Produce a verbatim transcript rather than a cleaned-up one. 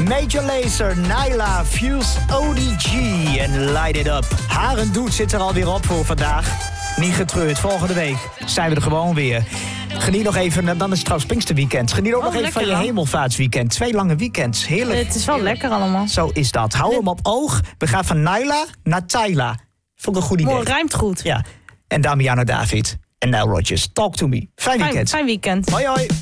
Major Lazer, Nyla, Fuse, O D G en Light It Up. Haren Doet zit er alweer op voor vandaag. Niet getreurd, volgende week zijn we er gewoon weer. Geniet nog even, dan is het trouwens Pinksterweekend. Geniet ook Oh, nog even lekker, van je man. hemelvaartsweekend. Twee lange weekends, heerlijk. Het is wel heerlijk. lekker allemaal. Zo is dat. Hou hem op oog. We gaan van Nyla naar Tyla. Vond ik een goed idee. Mooi, rijmt goed. Ja. En Damiano David en Nile Rodgers. Talk to me. Fijn Fijn, weekend. fijn weekend. Hoi hoi.